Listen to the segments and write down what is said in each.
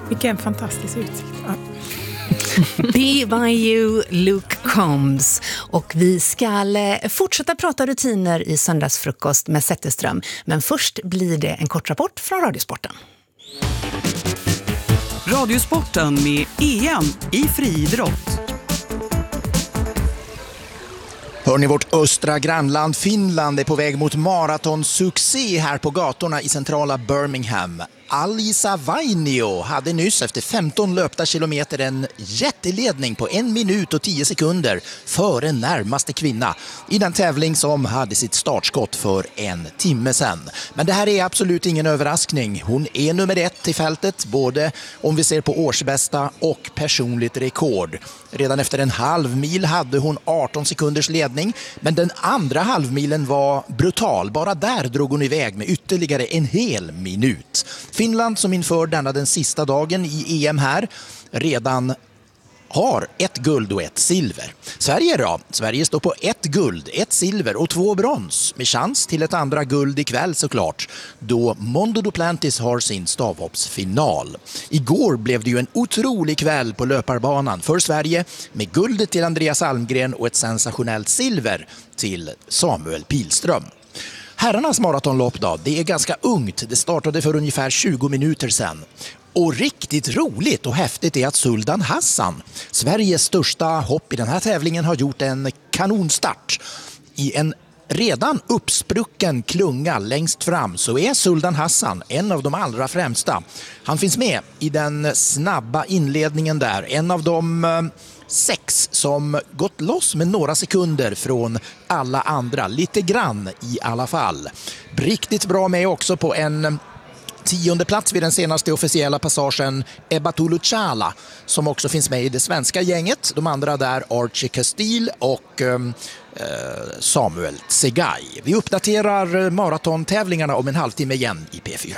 Vilken fantastisk utsikt. Ja. BYU Luke Combs. Och vi ska fortsätta prata rutiner i söndagsfrukost med Zetterström. Men först blir det en kort rapport från Radiosporten. Radiosporten med EM i friidrott. Hör ni, vårt östra grannland Finland är på väg mot maratonsuccé här på gatorna i centrala Birmingham. Alisa Vainio hade nyss efter 15 löpta kilometer en jätteledning på 1 minut och 10 sekunder före närmaste kvinna i den tävling som hade sitt startskott för 1 timme sedan. Men det här är absolut ingen överraskning. Hon är nummer 1 i fältet, både om vi ser på årsbästa och personligt rekord. Redan efter en halvmil hade hon 18 sekunders ledning, men den andra halvmilen var brutal. Bara där drog hon iväg med ytterligare en hel minut. Finland, som inför denna den sista dagen i EM här, redan har 1 guld och 1 silver. Sverige då? Sverige står på 1 guld, 1 silver och 2 brons, med chans till ett andra guld ikväll såklart, då Mondo Duplantis har sin stavhoppsfinal. Igår blev det ju en otrolig kväll på löparbanan för Sverige, med guldet till Andreas Almgren och ett sensationellt silver till Samuel Pilström. Herrarnas maratonlopp då, det är ganska ungt. Det startade för ungefär 20 minuter sedan. Och riktigt roligt och häftigt är att Suldan Hassan, Sveriges största hopp i den här tävlingen, har gjort en kanonstart. I en redan uppsprucken klunga längst fram så är Suldan Hassan en av de allra främsta. Han finns med i den snabba inledningen där. En av de 6 som gått loss med några sekunder från alla andra. Lite grann i alla fall. Riktigt bra med också på en 10:e plats vid den senaste officiella passagen Ebba Tuluchala, som också finns med i det svenska gänget. De andra där Archie Castile och Samuel Tsegay. Vi uppdaterar maratontävlingarna om en halvtimme igen i P4.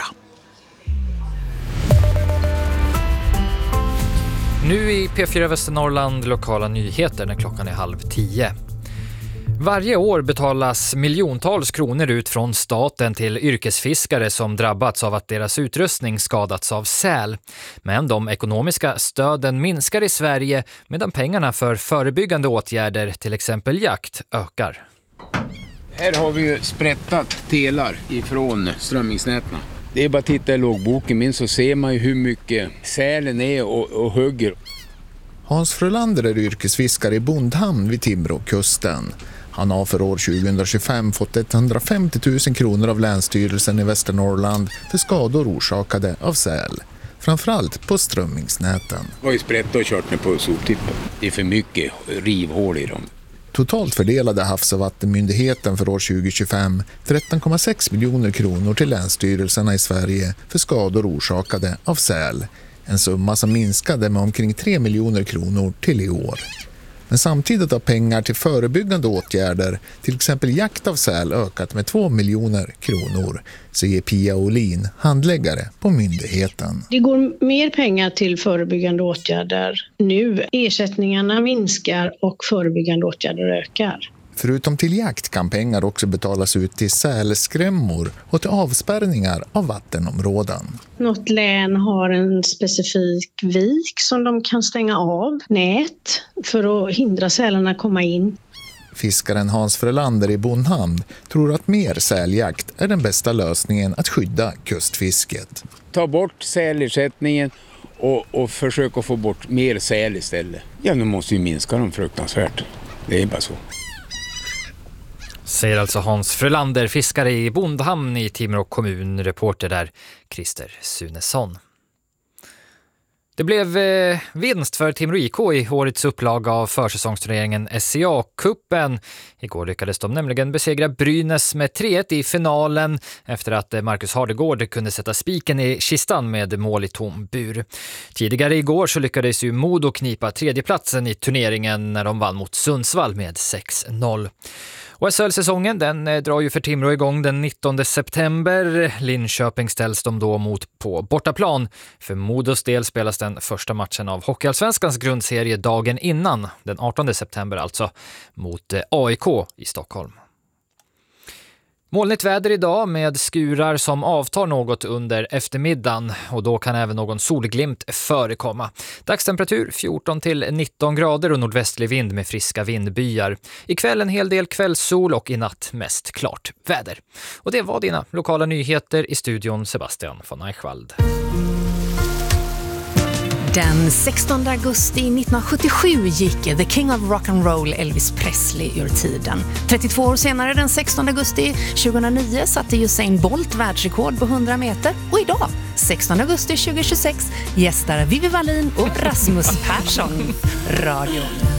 Nu i P4 Västernorrland, lokala nyheter när klockan är 9:30. Varje år betalas miljontals kronor ut från staten till yrkesfiskare som drabbats av att deras utrustning skadats av säl. Men de ekonomiska stöden minskar i Sverige medan pengarna för förebyggande åtgärder, till exempel jakt, ökar. Här har vi ju sprättat delar ifrån strömmingsnätna. Det är bara att titta i logboken min så ser man ju hur mycket sälen är och hugger. Hans Frölander är yrkesfiskare i Bondhamn vid Timråkusten. Han har för år 2025 fått 150 000 kronor av Länsstyrelsen i Västernorrland för skador orsakade av säl. Framförallt på strömmingsnäten. Vi har ju sprättat och kört ner på soptippen. Det är för mycket rivhål i dem. Totalt fördelade Havs- och vattenmyndigheten för år 2025 13,6 miljoner kronor till länsstyrelserna i Sverige för skador orsakade av säl. En summa som minskade med omkring 3 miljoner kronor till i år. Men samtidigt har pengar till förebyggande åtgärder, till exempel jakt av säl, ökat med 2 miljoner kronor, säger Pia Olin, handläggare på myndigheten. Det går mer pengar till förebyggande åtgärder nu. Ersättningarna minskar och förebyggande åtgärder ökar. Förutom till jakt kan pengar också betalas ut till sälskrämmor och till avspärrningar av vattenområden. Något län har en specifik vik som de kan stänga av nät för att hindra sälarna komma in. Fiskaren Hans Frölander i Bondhamn tror att mer säljakt är den bästa lösningen att skydda kustfisket. Ta bort sälersättningen och försöka få bort mer säl istället. Ja, nu måste vi minska dem fruktansvärt. Det är bara så. Säger alltså Hans Frölander, fiskare i Bondhamn i Timrå kommun, reporter där Christer Sunesson. Det blev vinst för Timrå IK i årets upplaga av försäsongsturneringen SCA-cupen. Igår lyckades de nämligen besegra Brynäs med 3-1 i finalen efter att Marcus Hardegård kunde sätta spiken i kistan med mål i tom bur. Tidigare igår så lyckades ju Modo knipa tredjeplatsen i turneringen när de vann mot Sundsvall med 6-0. Och SHL-säsongen den drar ju för Timrå igång den 19 september. Linköping ställs de då mot på bortaplan. För Modos del spelas den första matchen av Hockeyallsvenskans grundserie dagen innan, den 18 september alltså, mot AIK i Stockholm. Molnigt väder idag med skurar som avtar något under eftermiddagen och då kan även någon solglimt förekomma. Dagstemperatur 14 till 19 grader och nordvästlig vind med friska vindbyar. Ikväll en hel del kvällssol och i natt mest klart väder. Och det var dina lokala nyheter. I studion Sebastian von Eichwald. Den 16 augusti 1977 gick The King of Rock'n'Roll Elvis Presley ur tiden. 32 år senare, den 16 augusti 2009, satte Usain Bolt världsrekord på 100 meter. Och idag, 16 augusti 2026, gästar Vivi Wallin och Rasmus Persson radion.